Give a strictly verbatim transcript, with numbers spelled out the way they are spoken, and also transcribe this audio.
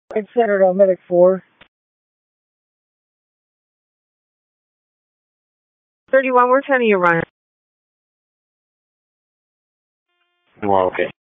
It's centered on Medic four. thirty-one, we're turning you, Ryan. Well, okay.